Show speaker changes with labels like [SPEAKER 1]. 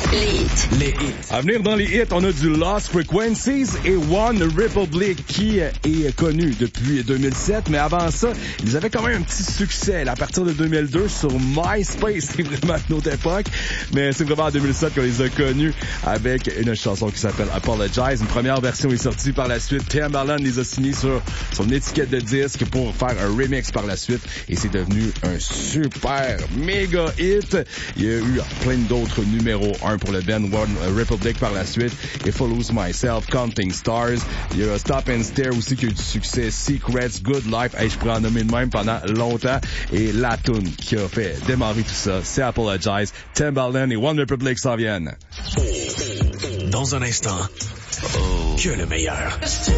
[SPEAKER 1] Les hits.
[SPEAKER 2] À venir dans les hits, on a du Lost Frequencies et One Republic qui est connu depuis 2007. Mais avant ça, ils avaient quand même un petit succès à partir de 2002 sur MySpace. C'est vraiment notre époque. Mais c'est vraiment en 2007 qu'on les a connus avec une chanson qui s'appelle Apologize. Une première version est sortie par la suite. Timbaland les a signés sur son étiquette de disque pour faire un remix par la suite. Et c'est devenu un super méga hit. Il y a eu plein d'autres numéros 1 pour le band, One Republic par la suite, If I Lose Myself, Counting Stars. Il y a Stop and Stare aussi qui a eu du succès, Secrets, Good Life, je pourrais en nommer de même pendant longtemps. Et la tune qui a fait démarrer tout ça, c'est Apologize. Timbaland et One Republic s'en viennent.
[SPEAKER 3] Dans un instant, que le meilleur.